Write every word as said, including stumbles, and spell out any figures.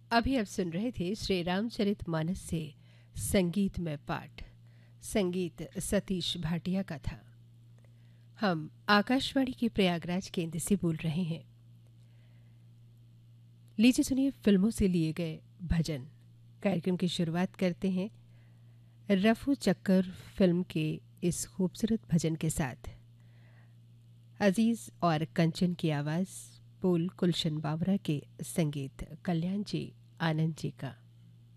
अभी आप सुन रहे थे श्री रामचरितमानस से संगीत में पाठ। संगीत सतीश भाटिया का था। हम आकाशवाणी के प्रयागराज केंद्र से बोल रहे हैं। लीजिए सुनिए फिल्मों से लिए गए भजन। कार्यक्रम की शुरुआत करते हैं रफू चक्कर फिल्म के इस खूबसूरत भजन के साथ। अजीज और कंचन की आवाज़, बोल गुलशन बावरा के संगीत, कल्याण जी आनंद जी का।